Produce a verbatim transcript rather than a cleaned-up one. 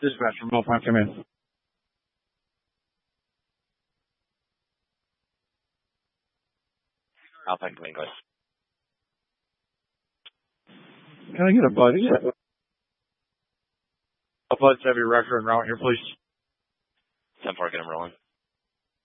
Dispatch from Millpoint, come in. Alpine, come in, guys. Can I get a bud? Yeah. A bud's heavy wrecker and route here, please. ten four, get him rolling.